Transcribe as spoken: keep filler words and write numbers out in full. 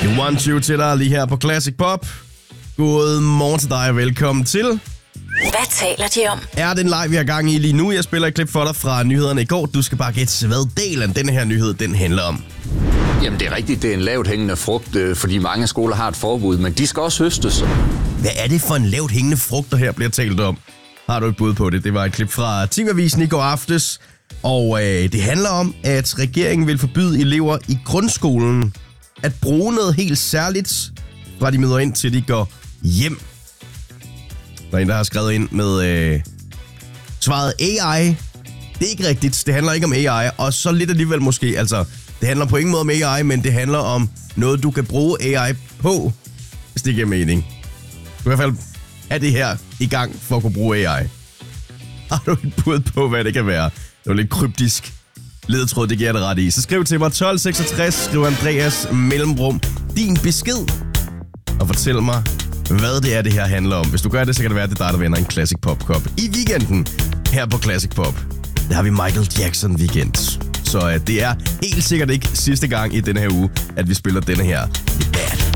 One Two til dig lige her på Classic Pop. God morgen til dig og velkommen til. Hvad taler de om? Er den live, vi har gang i lige nu? Jeg spiller et klip for dig fra nyhederne i går. Du skal bare gætte, hvad del af denne her nyhed den handler om. Jamen det er rigtigt, det er en lavt hængende frugt, fordi mange skoler har et forbud, men de skal også høstes. Hvad er det for en lavt hængende frugt, der her bliver talt om? Har du et bud på det? Det var et klip fra T V-avisen i går aftes. Og øh, det handler om, at regeringen vil forbyde elever i grundskolen at bruge noget helt særligt, fra de møder ind til de går hjem. Der er en, der har skrevet ind med øh, svaret A I. Det er ikke rigtigt. Det handler ikke om A I. Og så lidt alligevel måske. Altså, det handler på ingen måde om A I, men det handler om noget, du kan bruge A I på, hvis det giver mening. I hvert fald er det her i gang for at kunne bruge A I. Har du et bud på, hvad det kan være? Det var lidt kryptisk ledetråd, det giver jeg det ret i. Så skriv til mig tolv seksogtres, skriv Andreas mellemrum din besked, og fortæl mig, hvad det er, det her handler om. Hvis du gør det, så kan det være, at det er dig, der vinder en Classic Pop Cup i weekenden her på Classic Pop. Der har vi Michael Jackson weekend. Så uh, det er helt sikkert ikke sidste gang i denne her uge, at vi spiller denne her. Det er